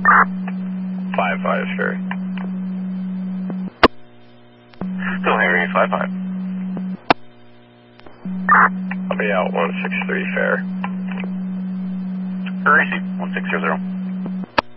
5-5, sure. Still Henry, 5-5. I'll be out 163 fair. Gracie, 1600.